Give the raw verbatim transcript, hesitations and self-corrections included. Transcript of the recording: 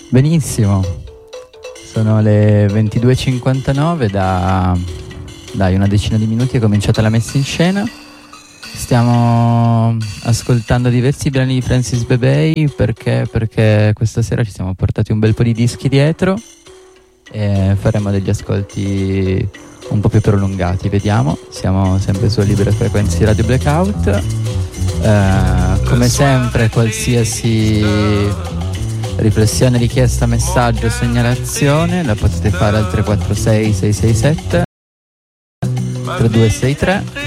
Benissimo, sono le ventidue e cinquantanove, da dai una decina di minuti è cominciata la messa in scena. Stiamo ascoltando diversi brani di Francis Bebey perché, perché questa sera ci siamo portati un bel po' di dischi dietro e faremo degli ascolti un po' più prolungati, vediamo. Siamo sempre sulle libere frequenze di Radio Blackout. Eh, come sempre, qualsiasi riflessione, richiesta, messaggio, segnalazione la potete fare al tre quattro sei sei sei sette tre due sei tre.